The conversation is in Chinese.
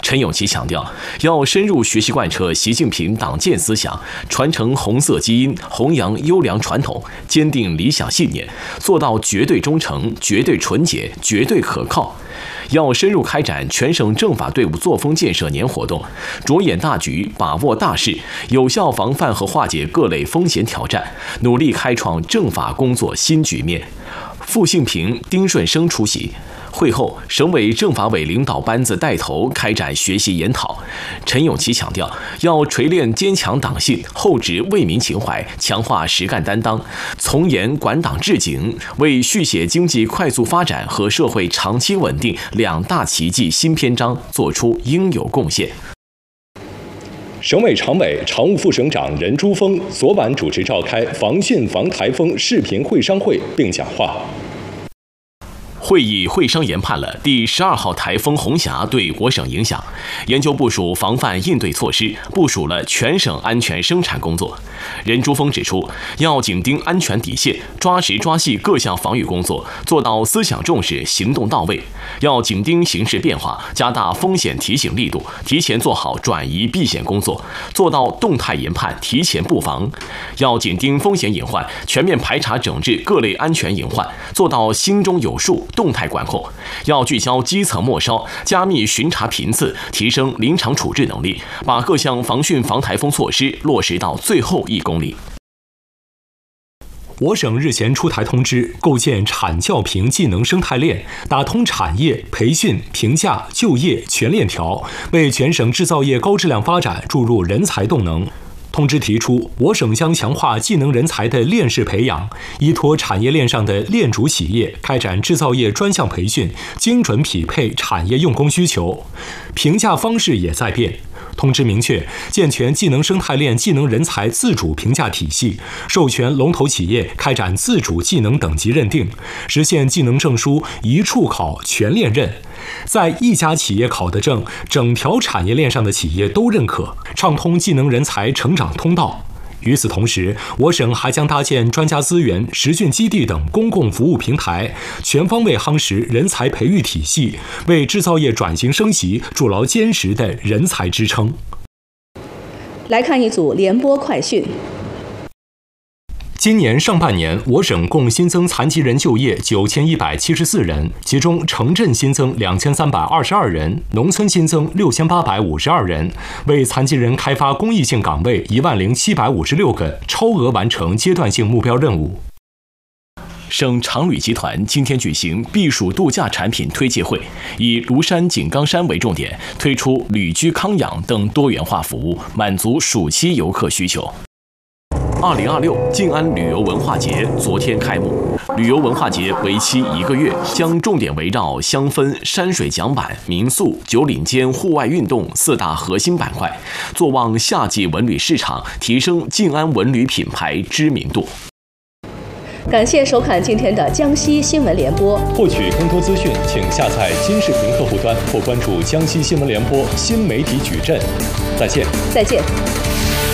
陈永琪强调，要深入学习贯彻习近平党建思想，传承红色基因，弘扬优良传统，坚定理想信念，做到绝对忠诚、绝对纯洁、绝对可靠。要深入开展全省政法队伍作风建设年活动，着眼大局，把握大势，有效防范和化解各类风险挑战，努力开创政法工作新局面。傅幸平、丁顺生出席。会后，省委政法委领导班子带头开展学习研讨。陈永琪强调，要锤炼坚强党性，厚植为民情怀，强化实干担当，从严管党治警，为续写经济快速发展和社会长期稳定两大奇迹新篇章作出应有贡献。 省委常委、常务副省长任珠峰昨晚主持召开防汛防台风视频会商会并讲话。 会议会商研判了第12号台风红霞对我省影响，研究部署防范应对措施，部署了全省安全生产工作。任珠峰指出，要紧盯安全底线，抓实抓细各项防御工作，做到思想重视、行动到位。要紧盯形势变化，加大风险提醒力度，提前做好转移避险工作，做到动态研判、提前布防。要紧盯风险隐患，全面排查整治各类安全隐患，做到心中有数。动态管控，要聚焦基层末梢，加密巡查频次，提升临场处置能力，把各项防汛防台风措施落实到最后1公里。 我省日前出台通知，构建产教评技能生态链，打通产业、培训、评价、就业全链条，为全省制造业高质量发展注入人才动能。通知提出，我省将强化技能人才的链式培养，依托产业链上的链主企业，开展制造业专项培训，精准匹配产业用工需求。评价方式也在变。通知明确，健全技能生态链技能人才自主评价体系，授权龙头企业开展自主技能等级认定，实现技能证书一处考全链认。在一家企业考的证，整条产业链上的企业都认可，畅通技能人才成长通道。与此同时，我省还将搭建专家资源、实训基地等公共服务平台，全方位夯实人才培育体系，为制造业转型升级筑牢坚实的人才支撑。 来看一组联播快讯。 今年上半年，我省共新增残疾人就业9174人，其中城镇新增2322人，农村新增6852人，为残疾人开发公益性岗位10756个，超额完成阶段性目标任务。 省常旅集团今天举行避暑度假产品推介会，以庐山、井冈山为重点，推出旅居康养等多元化服务，满足暑期游客需求。2026静安旅游文化节昨天开幕，旅游文化节为期1个月，将重点围绕香氛、山水桨板、民宿、酒岭间户外运动4大核心板块，坐望夏季文旅市场，提升静安文旅品牌知名度。 感谢收看今天的江西新闻联播。 获取更多资讯，请下载今视频客户端或关注江西新闻联播新媒体矩阵。再见。